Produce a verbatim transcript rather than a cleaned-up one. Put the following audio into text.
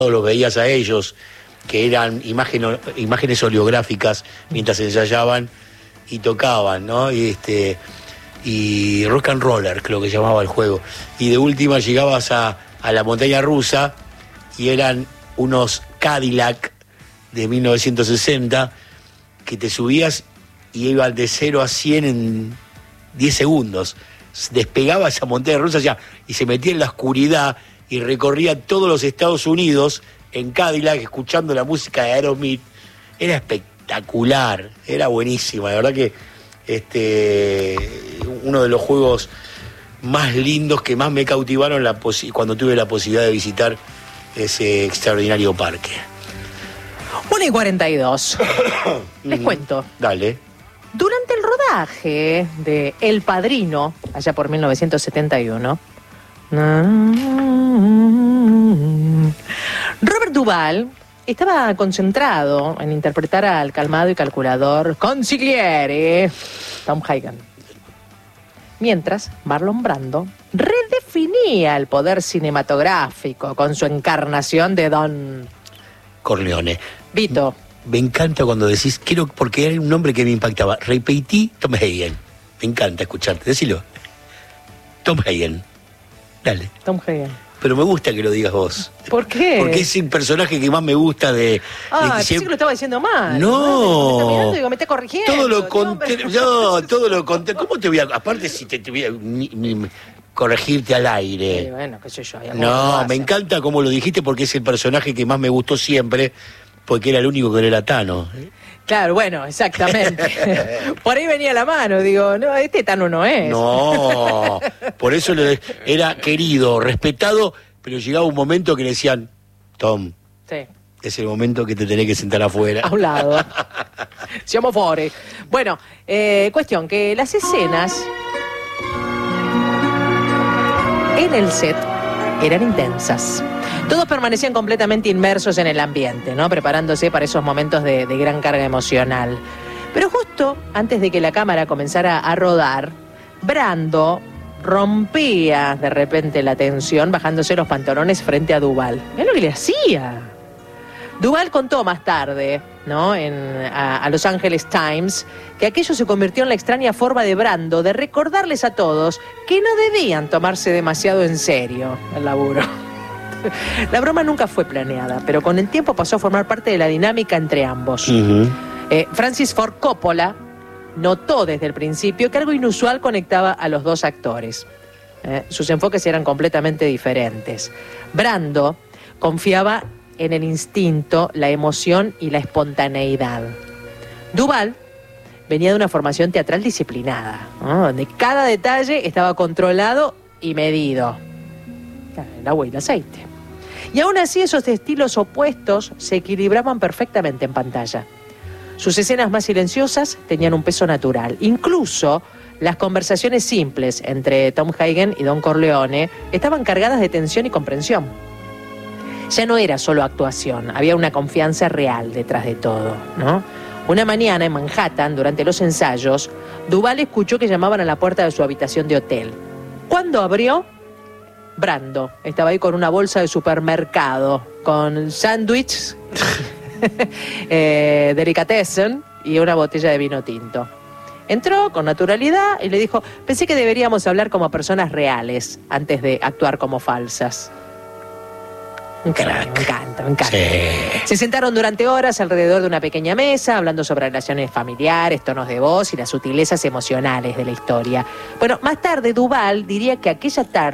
los veías a ellos, que eran imagen, imágenes oleográficas mientras ensayaban y tocaban, ¿no? Y este y rock and roller, creo que llamaba el juego. Y de última llegabas a, a la montaña rusa y eran unos Cadillac de mil novecientos sesenta que te subías y iban de cero a cien en diez segundos. Despegaba esa montaña rusa ya, y se metía en la oscuridad y recorría todos los Estados Unidos en Cadillac escuchando la música de Aerosmith. Era espectacular, era buenísima, de verdad que este uno de los juegos más lindos que más me cautivaron la posi- cuando tuve la posibilidad de visitar ese extraordinario parque. una y cuarenta y dos. Les cuento. Dale. Durante el rodaje de El Padrino, allá por mil novecientos setenta y uno, Robert Duvall estaba concentrado en interpretar al calmado y calculador consigliere Tom Hagen, mientras Marlon Brando redefinía el poder cinematográfico con su encarnación de Don Corleone. Vito. Me encanta cuando decís, quiero, porque era un nombre que me impactaba. Repetí Tom Hagen. Me encanta escucharte, decilo. Tom Hagen. Dale. Tom Hagen. Pero me gusta que lo digas vos. ¿Por qué? Porque es el personaje que más me gusta de... Ah, de pensé siempre... que lo estaba diciendo mal. No. Me está mirando y digo, me está corrigiendo. Todo lo Qué conté... hombre. No, todo lo conté. ¿Cómo te voy a... Aparte si te, te voy a ni- ni- corregirte al aire. Sí, bueno, qué sé yo. No, me encanta cómo lo dijiste porque es el personaje que más me gustó siempre, porque era el único que no era Tano. Claro, bueno, exactamente. Por ahí venía la mano, digo, no, este Tano no es. No, por eso le, era querido, respetado, pero llegaba un momento que le decían, Tom, Sí, es el momento que te tenés que sentar afuera. a un lado. Siamo fuori. Bueno, eh, cuestión que las escenas en el set eran intensas. Todos permanecían completamente inmersos en el ambiente, ¿no? Preparándose para esos momentos de, de gran carga emocional. Pero justo antes de que la cámara comenzara a rodar, Brando rompía de repente la tensión bajándose los pantalones frente a Duvall. Mirá lo que le hacía. Duvall contó más tarde, ¿no? En, a, a Los Angeles Times, que aquello se convirtió en la extraña forma de Brando de recordarles a todos que no debían tomarse demasiado en serio el laburo. La broma nunca fue planeada, pero con el tiempo pasó a formar parte de la dinámica entre ambos. Uh-huh. eh, Francis Ford Coppola notó desde el principio que algo inusual conectaba a los dos actores. Eh, sus enfoques eran completamente diferentes. Brando confiaba en el instinto, la emoción y la espontaneidad. Duvall venía de una formación teatral disciplinada, ¿no? Donde cada detalle estaba controlado y medido. El agua y el aceite. Y aún así esos estilos opuestos se equilibraban perfectamente en pantalla. Sus escenas más silenciosas tenían un peso natural. Incluso las conversaciones simples entre Tom Hagen y Don Corleone estaban cargadas de tensión y comprensión. Ya no era solo actuación, había una confianza real detrás de todo, ¿no? Una mañana en Manhattan, durante los ensayos, Duvall escuchó que llamaban a la puerta de su habitación de hotel. Cuando abrió, Brando estaba ahí con una bolsa de supermercado, con sándwiches, eh, delicatessen y una botella de vino tinto. Entró con naturalidad y le dijo, pensé que deberíamos hablar como personas reales antes de actuar como falsas. Un crack. Me encanta, me encanta. Sí. Se sentaron durante horas alrededor de una pequeña mesa, hablando sobre relaciones familiares, tonos de voz y las sutilezas emocionales de la historia. Bueno, más tarde Duvall diría que aquella tarde